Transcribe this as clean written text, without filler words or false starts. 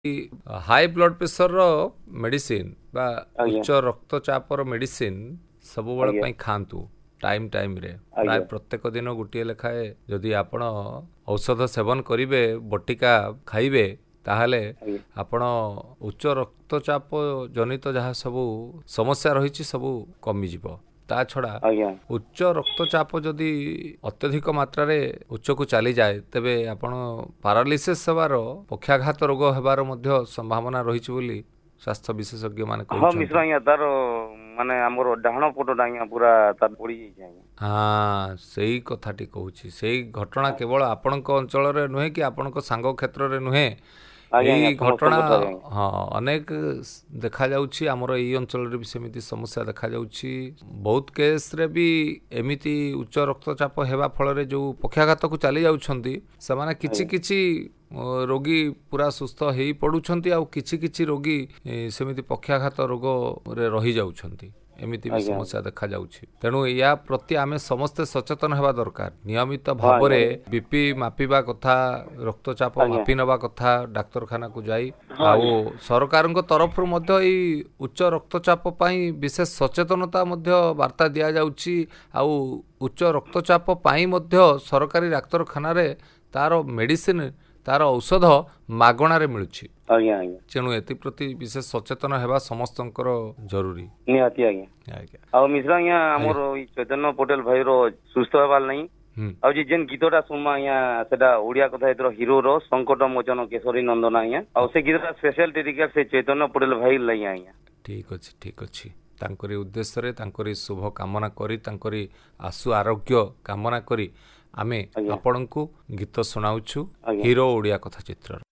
High blood pressure रो medicine बा आज्ञा उच्च रक्तचाप रो मेडिसिन सब बेले आज्ञा पई खांतु टाइम टाइम रे प्राय आज्ञा प्रत्येक दिन गोटे लेखाए जदि आपण औषध सेवन करिवे बटिका खाइबे ताहले आज्ञा आपण उच्च रक्तचाप जनित जहाँ सबू समस्या रही सबू कमी जीव ता छड़ा आज्ञा उच्च रक्तचाप जदि अत्यधिक मात्रा रे उच्च को चली जाए तेबे आपण पारालिसिस हेबार पक्षाघात रोग हेबार मध्य संभावना रही बोली स्वास्थ्य विशेषज्ञ माने हाँ मिश्र कहउछंती। आज्ञा तार माने आमर डाहाण पटटा आज्ञा पूरा तार पड़ी जाइए आज्ञा हाँ सेई कथाटी कहूची सेई घटना केवल आपणक अंचल रे नुहे कि आपणक सांग क्षेत्र रे नुहे आज्ञा आज्ञा एई घटना समस्त ठारे आज्ञा हाँ अनेक देखा जाउची हमर एई अंचल रे भी सेमिति समस्या देखा जाउची बहुत केस रे भी एमिति उच्च रक्तचाप हेबा फल रे जो पक्षाघात को चली जाउछंती समाने किछि आज्ञा किछि रोगी पूरा सुस्थ हेई पडुछंती आ किछि किछि रोगी सेमिति पक्षाघात रोग रे रही जाउछंती एमिति भी आज्ञा समस्या देखा जाउछि तेणु या प्रति आमे समस्ते सचेतन हेबा दरकार नियमित हाँ भाव आज्ञा बीपी मापिबा कथा रक्तचाप आज्ञा मापि नबा कथा डाक्तरखाना को जाई हाँ आउ आज्ञा सरकारक तरफरु मध्य एई उच्च रक्तचाप पई विशेष सचेतनता मध्य वार्ता दिया जाउछि आउ उच्च रक्तचाप पई मध्य सरकारी डाक्तरखाना रे तार मेडिसिन तार औषध मागणारे मिलुछि आज्ञा आज्ञा तेणु एप्रति विशेष सचेतन हेबा समस्तंकर जरूरी। निहाती आज्ञा आज्ञा आ मिश्र आज्ञा आज्ञा आमर ई चैतन्य पटेल भाई रो सुस्थ हेबार नहीं हम्म आ जे जेन गीतटा सुनमा आज्ञा सेटा ओडिया कथा एतर हीरो रो संकट मोचन केशरी नंदन आज्ञा आ से गीतटा स्पेशल डेडिकेट से चैतन्य पटेल भाई लई आज्ञा ठीक अछि तांकरी उद्देश्य रे तांकरी शुभ कामना करी तांकरी आशु आरोग्य कामना करी आमे आज्ञा आपणको गीत सुनाउछु आज्ञा हीरो ओडिया कथा चित्र।